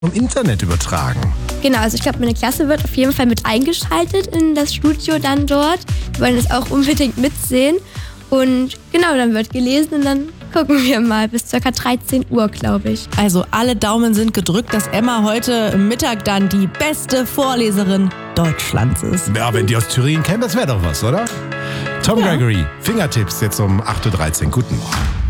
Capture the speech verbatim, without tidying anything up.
vom Internet übertragen. Genau, also ich glaube, meine Klasse wird auf jeden Fall mit eingeschaltet in das Studio dann dort. Wir wollen es auch unbedingt mitsehen. Und genau, dann wird gelesen und dann gucken wir mal bis ca. dreizehn Uhr, glaube ich. Also alle Daumen sind gedrückt, dass Emma heute Mittag dann die beste Vorleserin Deutschlands ist. Ja, wenn die aus Thüringen käme, das wäre doch was, oder? Tom Ja. Gregory, Fingertipps jetzt um acht Uhr dreizehn. Guten Morgen.